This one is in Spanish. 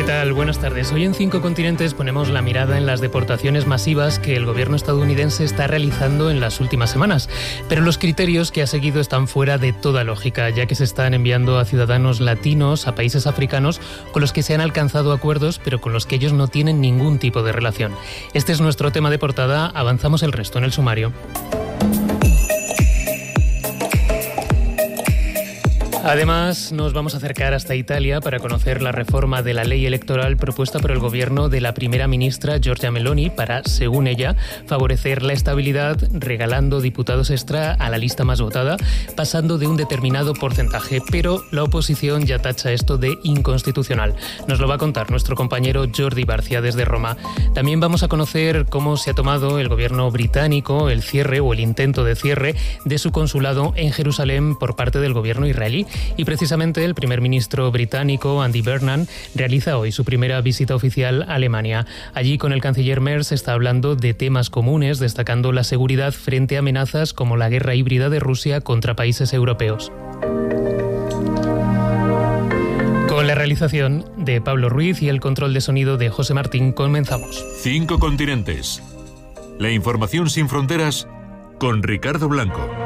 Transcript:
tal? Buenas tardes. Hoy en 5 Continentes ponemos la mirada en las deportaciones masivas que el gobierno estadounidense está realizando en las últimas semanas. Pero los criterios que ha seguido están fuera de toda lógica, ya que se están enviando a ciudadanos latinos a países africanos con los que se han alcanzado acuerdos, pero con los que ellos no tienen ningún tipo de relación. Este es nuestro tema de portada. Avanzamos el resto en el sumario. Además, nos vamos a acercar hasta Italia para conocer la reforma de la ley electoral propuesta por el gobierno de la primera ministra Giorgia Meloni para, según ella, favorecer la estabilidad regalando diputados extra a la lista más votada, pasando de un determinado porcentaje. Pero la oposición ya tacha esto de inconstitucional. Nos lo va a contar nuestro compañero Jordi Barcia desde Roma. También vamos a conocer cómo se ha tomado el gobierno británico el cierre o el intento de cierre de su consulado en Jerusalén por parte del gobierno israelí. Y precisamente el primer ministro británico, Andy Burnham, realiza hoy su primera visita oficial a Alemania. Allí con el canciller Merz está hablando de temas comunes, destacando la seguridad frente a amenazas como la guerra híbrida de Rusia contra países europeos. Con la realización de Pablo Ruiz y el control de sonido de José Martín, comenzamos. 5 Continentes. La información sin fronteras con Ricardo Blanco.